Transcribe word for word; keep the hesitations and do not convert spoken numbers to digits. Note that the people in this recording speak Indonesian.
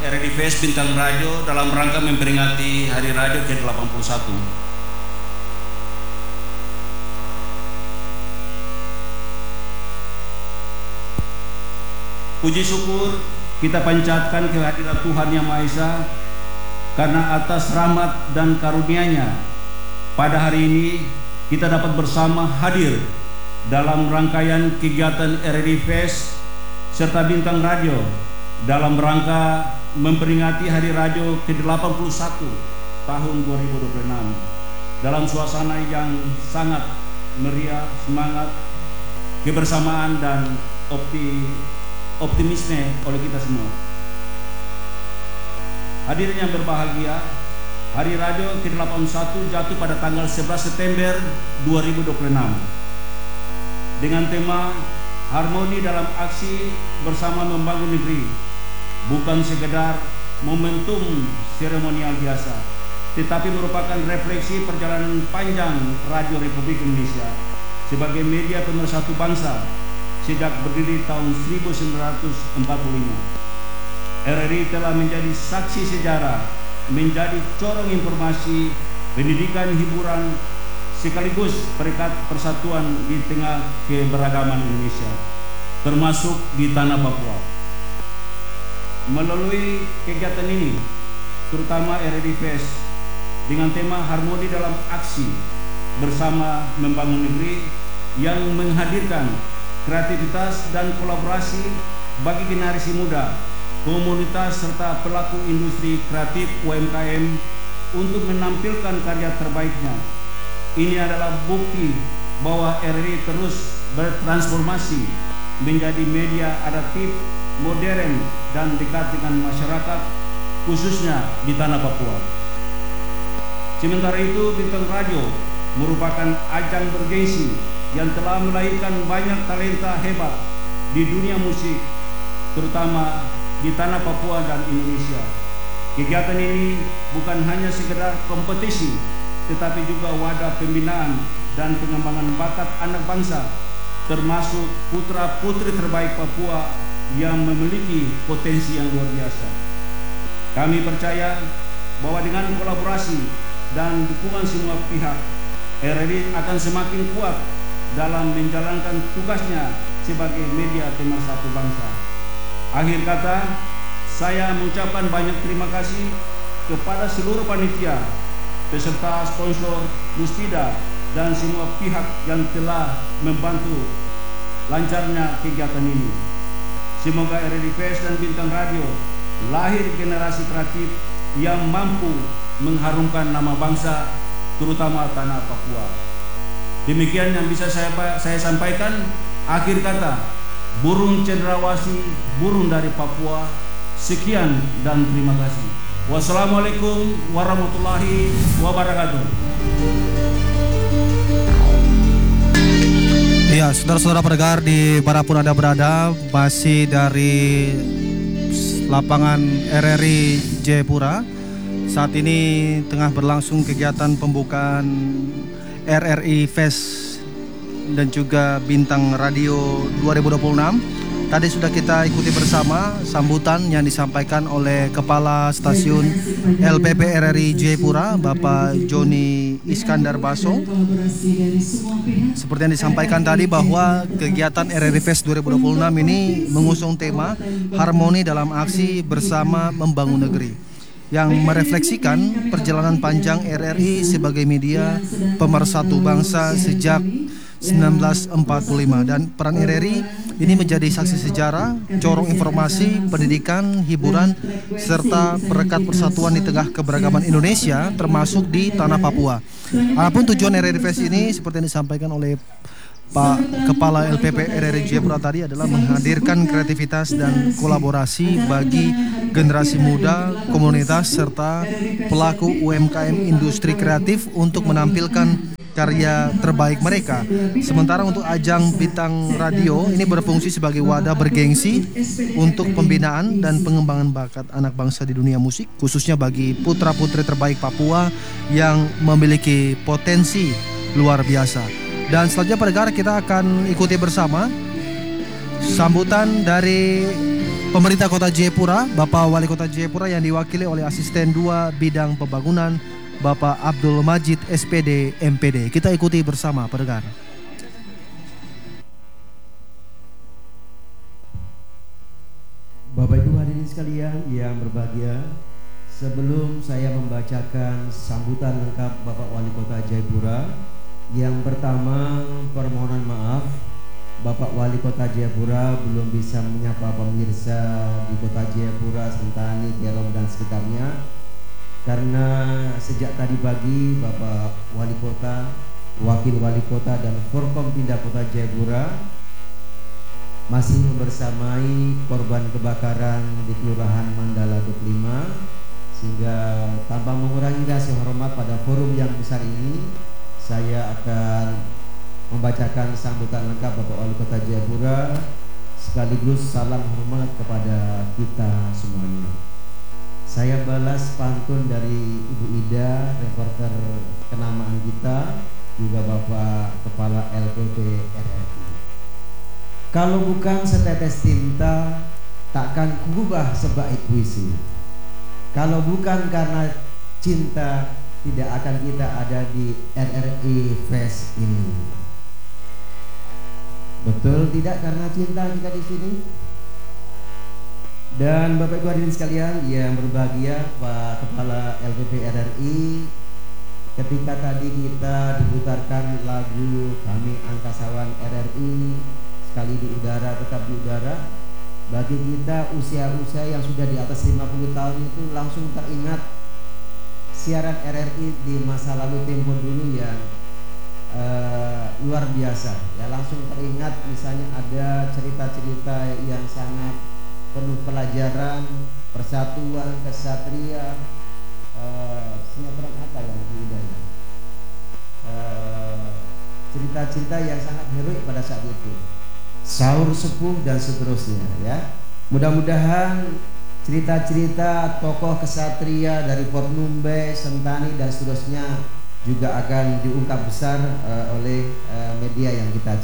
R R I Fest Bintang Radio dalam rangka memperingati Hari Radio ke delapan puluh satu. Puji syukur kita panjatkan kehadiran Tuhan Yang Maha Esa karena atas rahmat dan karunia-Nya pada hari ini kita dapat bersama hadir dalam rangkaian kegiatan R R I Fest serta Bintang Radio dalam rangka memperingati Hari Radio ke delapan puluh satu tahun dua ribu dua puluh enam dalam suasana yang sangat meriah, semangat, kebersamaan dan opti, optimisme oleh kita semua. Hadirin yang berbahagia, Hari Radio ke delapan puluh satu jatuh pada tanggal sebelas September dua ribu dua puluh enam dengan tema Harmoni dalam Aksi Bersama Membangun Negeri. Bukan sekedar momentum seremonial biasa, tetapi merupakan refleksi perjalanan panjang Radio Republik Indonesia sebagai media pemersatu bangsa sejak berdiri tahun seribu sembilan ratus empat puluh lima. R R I telah menjadi saksi sejarah, menjadi corong informasi, pendidikan, hiburan, sekaligus perekat persatuan di tengah keberagaman Indonesia, termasuk di tanah Papua. Melalui kegiatan ini, terutama R R I Fest dengan tema Harmoni dalam Aksi Bersama Membangun Negeri yang menghadirkan kreativitas dan kolaborasi bagi generasi muda, komunitas serta pelaku industri kreatif U M K M untuk menampilkan karya terbaiknya. Ini adalah bukti bahwa R R I terus bertransformasi menjadi media adaptif, modern dan dekat dengan masyarakat, khususnya di tanah Papua. Sementara itu, Bintang Radio merupakan ajang bergengsi yang telah melahirkan banyak talenta hebat di dunia musik, terutama di tanah Papua dan Indonesia. Kegiatan ini bukan hanya sekedar kompetisi, tetapi juga wadah pembinaan dan pengembangan bakat anak bangsa, termasuk putra-putri terbaik Papua yang memiliki potensi yang luar biasa. Kami percaya bahwa dengan kolaborasi dan dukungan semua pihak, R R I akan semakin kuat dalam menjalankan tugasnya sebagai media pemersatu bangsa. Akhir kata, saya mengucapkan banyak terima kasih kepada seluruh panitia, peserta, sponsor, Muspida, dan semua pihak yang telah membantu lancarnya kegiatan ini. Semoga R R I Fest dan Bintang Radio lahir generasi kreatif yang mampu mengharumkan nama bangsa, terutama tanah Papua. Demikian yang bisa saya, saya sampaikan. Akhir kata, burung cendrawasih, burung dari Papua. Sekian dan terima kasih. Wassalamualaikum warahmatullahi wabarakatuh. Ya, saudara-saudara pendengar di manapun Anda berada, masih dari lapangan R R I Jayapura. Saat ini tengah berlangsung kegiatan pembukaan R R I Fest dan juga Bintang Radio dua ribu dua puluh enam. Tadi sudah kita ikuti bersama sambutan yang disampaikan oleh Kepala Stasiun L P P R R I Jayapura, Bapak Joni Iskandar Baso. Seperti yang disampaikan tadi bahwa kegiatan R R I Fest dua ribu dua puluh enam ini mengusung tema Harmoni dalam Aksi Bersama Membangun Negeri, yang merefleksikan perjalanan panjang R R I sebagai media pemersatu bangsa sejak seribu sembilan ratus empat puluh lima, dan peran R R I ini menjadi saksi sejarah, corong informasi, pendidikan, hiburan, serta perekat persatuan di tengah keberagaman Indonesia, termasuk di tanah Papua. Adapun tujuan R R I Fest ini seperti yang disampaikan oleh Pak Kepala L P P R R I Jayapura tadi adalah menghadirkan kreativitas dan kolaborasi bagi generasi muda, komunitas, serta pelaku U M K M industri kreatif untuk menampilkan karya terbaik mereka. Sementara untuk ajang Bintang Radio ini berfungsi sebagai wadah bergengsi untuk pembinaan dan pengembangan bakat anak bangsa di dunia musik, khususnya bagi putra-putri terbaik Papua yang memiliki potensi luar biasa. Dan selanjutnya pendengar, kita akan ikuti bersama Sambutan dari pemerintah Kota Jayapura, Bapak Wali Kota Jayapura yang diwakili oleh Asisten dua Bidang Pembangunan, Bapak Abdul Majid S P D M P D. Kita ikuti bersama pendengar. Bapak Ibu hadirin sekalian yang berbahagia, sebelum saya membacakan sambutan lengkap Bapak Wali Kota Jayapura, yang pertama permohonan maaf, Bapak Wali Kota Jayapura belum bisa menyapa pemirsa di Kota Jayapura, Sentani, Kelong dan sekitarnya, karena sejak tadi pagi Bapak Wali Kota, Wakil Wali Kota dan Forkompinda Kota Jayapura masih membersamai korban kebakaran di Kelurahan Mandala dua puluh lima, sehingga tanpa mengurangi rasa hormat pada forum yang besar ini, saya akan membacakan sambutan lengkap Bapak Wali Kota Jayapura sekaligus salam hormat kepada kita semuanya. Saya balas pantun dari Ibu Ida, reporter kenamaan kita, juga Bapak Kepala L P P R R I. Kalau bukan setetes tinta, takkan kubah sebaik puisi. Kalau bukan karena cinta, tidak akan kita ada di R R I Fest ini. Betul tidak karena cinta kita di sini? Dan Bapak Ibu hadirin sekalian yang berbahagia, Pak Kepala L P P R R I, ketika tadi kita diputarkan lagu Kami Angkasawan R R I, sekali di udara tetap di udara, bagi kita usia-usia yang sudah di atas lima puluh tahun itu langsung teringat siaran R R I di masa lalu tempo dulu yang uh, luar biasa ya. Langsung teringat misalnya ada cerita-cerita yang sangat penuh pelajaran, persatuan, kesatria, uh, sinetron apa yang berbeda ya, uh, cerita-cerita yang sangat heroik pada saat itu, sahur sepuh dan seterusnya ya. Mudah-mudahan cerita-cerita tokoh kesatria dari Pornumbe, Sentani dan seterusnya juga akan diungkap besar uh, oleh uh, media yang kita